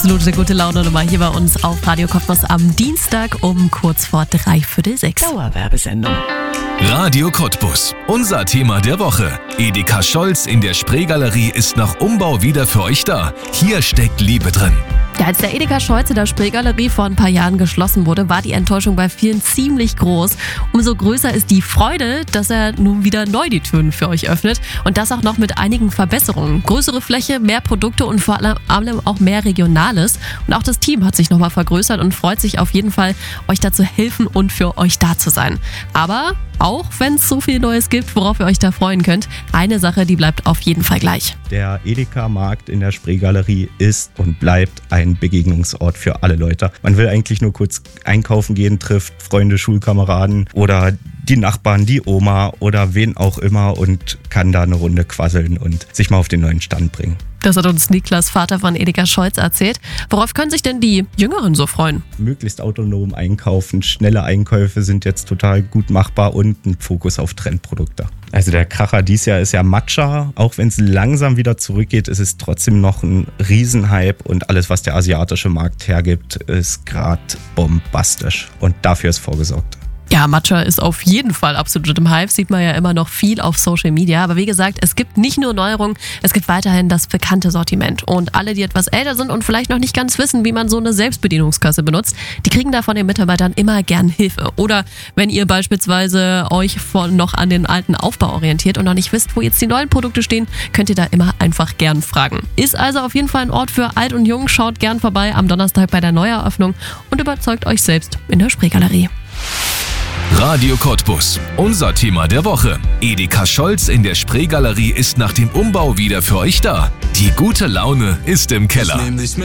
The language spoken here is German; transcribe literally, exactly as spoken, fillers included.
absolute gute Laune-Nummer hier bei uns auf Radio Cottbus am Dienstag um kurz vor drei Viertel sechs. Dauerwerbesendung. Radio Cottbus. Unser Thema der Woche. Edeka Scholz in der Spreegalerie ist nach Umbau wieder für euch da. Hier steckt Liebe drin. Ja, als der Edeka Scholz in der Spreegalerie vor ein paar Jahren geschlossen wurde, war die Enttäuschung bei vielen ziemlich groß. Umso größer ist die Freude, dass er nun wieder neu die Türen für euch öffnet und das auch noch mit einigen Verbesserungen. Größere Fläche, mehr Produkte und vor allem auch mehr Regionales. Und auch das Team hat sich nochmal vergrößert und freut sich auf jeden Fall, euch da zu helfen und für euch da zu sein. Aber auch wenn es so viel Neues gibt, worauf ihr euch da freuen könnt, eine Sache, die bleibt auf jeden Fall gleich. Der Edeka-Markt in der Spreegalerie ist und bleibt ein Begegnungsort für alle Leute. Man will eigentlich nur kurz einkaufen gehen, trifft Freunde, Schulkameraden oder die Nachbarn, die Oma oder wen auch immer und kann da eine Runde quasseln und sich mal auf den neuen Stand bringen. Das hat uns Niklas, Vater von Edeka Scholz, erzählt. Worauf können sich denn die Jüngeren so freuen? Möglichst autonom einkaufen, schnelle Einkäufe sind jetzt total gut machbar und ein Fokus auf Trendprodukte. Also der Kracher dieses Jahr ist ja Matcha. Auch wenn es langsam wieder zurückgeht, ist es trotzdem noch ein Riesenhype und alles, was der asiatische Markt hergibt, ist gerade bombastisch und dafür ist vorgesorgt. Ja, Matcha ist auf jeden Fall absolut im Hype, sieht man ja immer noch viel auf Social Media. Aber wie gesagt, es gibt nicht nur Neuerungen, es gibt weiterhin das bekannte Sortiment. Und alle, die etwas älter sind und vielleicht noch nicht ganz wissen, wie man so eine Selbstbedienungskasse benutzt, die kriegen da von den Mitarbeitern immer gern Hilfe. Oder wenn ihr beispielsweise euch von noch an den alten Aufbau orientiert und noch nicht wisst, wo jetzt die neuen Produkte stehen, könnt ihr da immer einfach gern fragen. Ist also auf jeden Fall ein Ort für alt und jung. Schaut gern vorbei am Donnerstag bei der Neueröffnung und überzeugt euch selbst in der Spreegalerie. Radio Cottbus. Unser Thema der Woche. Edeka Scholz in der Spreegalerie ist nach dem Umbau wieder für euch da. Die gute Laune ist im Keller.